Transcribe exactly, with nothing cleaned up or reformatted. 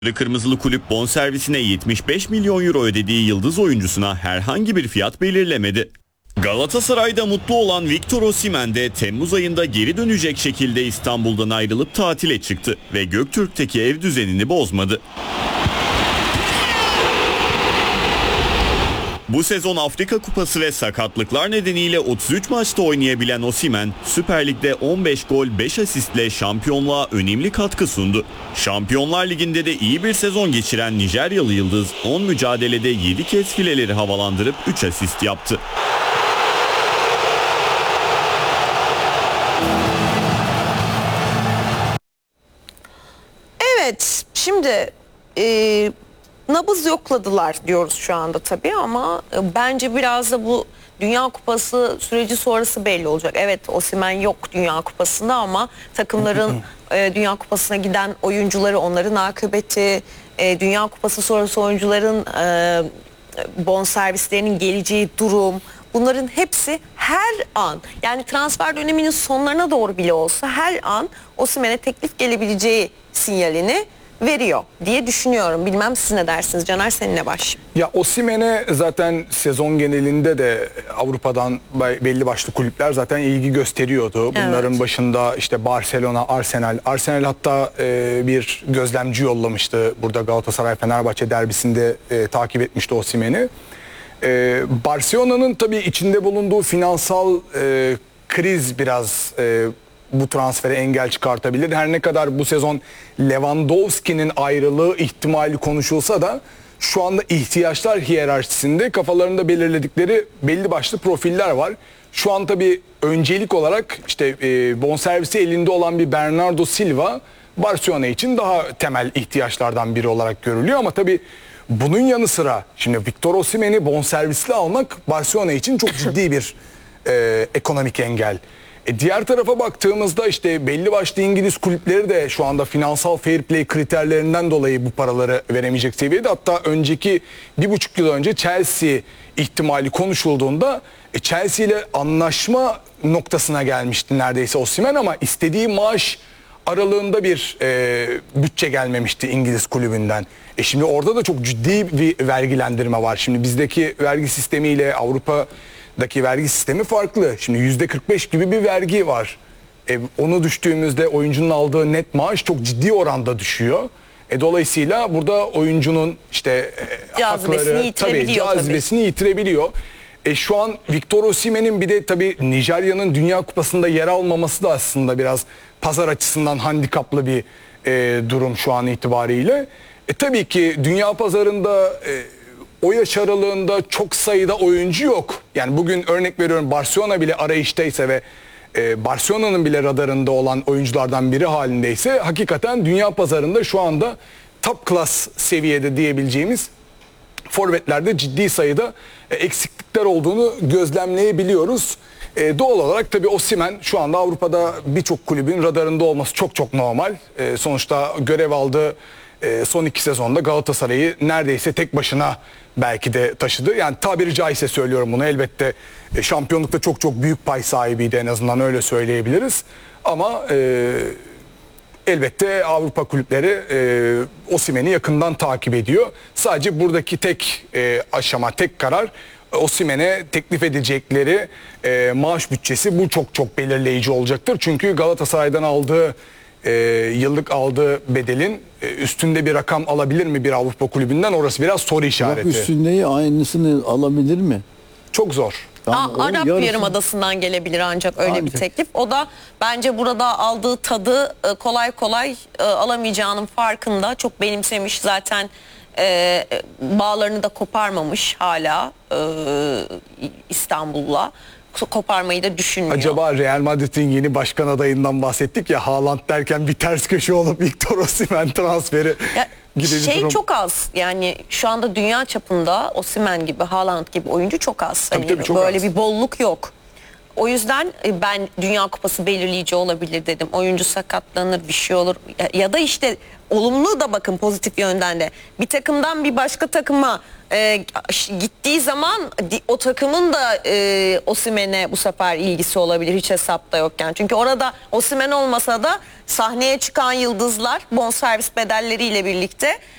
Kırmızılı kulüp bonservisine yetmiş beş milyon euro ödediği yıldız oyuncusuna herhangi bir fiyat belirlemedi. Galatasaray'da mutlu olan Victor Osimhen de Temmuz ayında geri dönecek şekilde İstanbul'dan ayrılıp tatile çıktı ve Göktürk'teki ev düzenini bozmadı. Bu sezon Afrika Kupası ve sakatlıklar nedeniyle otuz üç maçta oynayabilen Osimhen, Süper Lig'de on beş gol beş asistle şampiyonluğa önemli katkı sundu. Şampiyonlar Ligi'nde de iyi bir sezon geçiren Nijeryalı yıldız on mücadelede yedi kez fileleri havalandırıp üç asist yaptı. Evet, şimdi e, nabız yokladılar diyoruz şu anda tabii ama e, bence biraz da bu Dünya Kupası süreci sonrası belli olacak. Evet, Osimhen yok Dünya Kupası'nda ama takımların e, Dünya Kupası'na giden oyuncuları, onların akıbeti, e, Dünya Kupası sonrası oyuncuların e, bonservislerinin geleceği durum, bunların hepsi her an, yani transfer döneminin sonlarına doğru bile olsa her an Osimhen'e teklif gelebileceği sinyalini veriyor diye düşünüyorum. Bilmem siz ne dersiniz? Caner, seninle başlayayım. Ya Osimhen'e zaten sezon genelinde de Avrupa'dan belli başlı kulüpler zaten ilgi gösteriyordu. Bunların evet. başında işte Barcelona, Arsenal. Arsenal hatta e, bir gözlemci yollamıştı. Burada Galatasaray-Fenerbahçe derbisinde e, takip etmişti Osimhen'i. E, Barcelona'nın tabii içinde bulunduğu finansal e, kriz biraz e, bu transfere engel çıkartabilir. Her ne kadar bu sezon Lewandowski'nin ayrılığı ihtimali konuşulsa da şu anda ihtiyaçlar hiyerarşisinde kafalarında belirledikleri belli başlı profiller var. Şu an tabii öncelik olarak işte e, bonservisi elinde olan bir Bernardo Silva Barcelona için daha temel ihtiyaçlardan biri olarak görülüyor ama tabii bunun yanı sıra şimdi Victor Osimhen'i bonservisli almak Barcelona için çok ciddi bir e, ekonomik engel. E diğer tarafa baktığımızda işte belli başlı İngiliz kulüpleri de şu anda finansal fair play kriterlerinden dolayı bu paraları veremeyecek seviyede. Hatta önceki bir buçuk yıl önce Chelsea ihtimali konuşulduğunda e Chelsea ile anlaşma noktasına gelmişti neredeyse Osimhen ama istediği maaş aralığında bir e, bütçe gelmemişti İngiliz kulübünden. E şimdi orada da çok ciddi bir vergilendirme var. Şimdi bizdeki vergi sistemiyle Avrupa daki vergi sistemi farklı. Şimdi yüzde kırk beş gibi bir vergi var. E, onu düştüğümüzde oyuncunun aldığı net maaş çok ciddi oranda düşüyor. E, dolayısıyla burada oyuncunun işte e, cazibesini hakları, yitirebiliyor. Tabii, cazibesini tabii. yitirebiliyor. E, şu an Victor Osimhen'in bir de tabii Nijerya'nın Dünya Kupası'nda yer almaması da aslında biraz pazar açısından handikaplı bir e, durum şu an itibariyle. E, tabii ki dünya pazarında e, o yaş aralığında çok sayıda oyuncu yok. Yani bugün örnek veriyorum Barcelona bile arayıştaysa ve e, Barcelona'nın bile radarında olan oyunculardan biri halindeyse hakikaten dünya pazarında şu anda top class seviyede diyebileceğimiz forvetlerde ciddi sayıda e, eksiklikler olduğunu gözlemleyebiliyoruz. E, doğal olarak tabii Osimhen şu anda Avrupa'da birçok kulübün radarında olması çok çok normal. E, sonuçta görev aldığı e, son iki sezonda Galatasaray'ı neredeyse tek başına belki de taşıdı. Yani tabiri caizse söylüyorum bunu, elbette e, şampiyonlukta çok çok büyük pay sahibiydi, en azından öyle söyleyebiliriz. Ama e, elbette Avrupa kulüpleri e, Osimhen'i yakından takip ediyor. Sadece buradaki tek e, aşama, tek karar Osimhen'e teklif edecekleri e, maaş bütçesi, bu çok çok belirleyici olacaktır. Çünkü Galatasaray'dan aldığı e, yıllık aldığı bedelin e, üstünde bir rakam alabilir mi bir Avrupa kulübünden, orası biraz soru işareti. Yok, üstündeyi aynısını alabilir mi? Çok zor. Yani Aa, Arap yarısı... Yarımadası'ndan gelebilir ancak öyle ancak. bir teklif. O da bence burada aldığı tadı kolay kolay alamayacağının farkında. Çok benimsemiş zaten, e, bağlarını da koparmamış hala e, İstanbul'la. Koparmayı da düşünmüyor. Acaba Real Madrid'in yeni başkan adayından bahsettik ya, Haaland derken bir ters köşe olup Victor Osimhen transferi ya, gibi şey durum. Çok az yani şu anda dünya çapında Osimhen gibi, Haaland gibi oyuncu çok az. Tabii, hani tabii, çok böyle az. bir bolluk yok. O yüzden ben Dünya Kupası belirleyici olabilir dedim. Oyuncu sakatlanır, bir şey olur. Ya, ya da işte olumlu da bakın, pozitif yönden de. Bir takımdan bir başka takıma e, gittiği zaman o takımın da e, Osimhen'e bu sefer ilgisi olabilir, hiç hesapta yokken. Çünkü orada Osimhen olmasa da sahneye çıkan yıldızlar bonservis bedelleriyle birlikte